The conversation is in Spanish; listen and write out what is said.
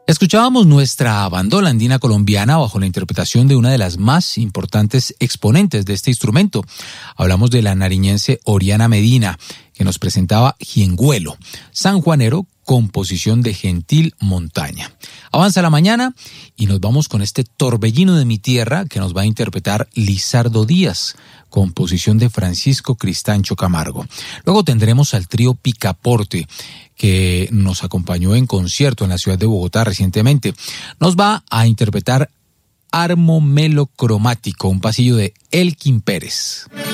Escuchábamos nuestra bandola andina colombiana bajo la interpretación de una de las más importantes exponentes de este instrumento. Hablamos de la nariñense Oriana Medina, que nos presentaba Jiengüelo, sanjuanero, composición de Gentil Montaña. Avanza la mañana y nos vamos con este Torbellino de mi tierra que nos va a interpretar Lizardo Díaz, composición de Francisco Cristancho Camargo. Luego tendremos al trío Picaporte, que nos acompañó en concierto en la ciudad de Bogotá recientemente. Nos va a interpretar Armo Melocromático, un pasillo de Elkin Pérez.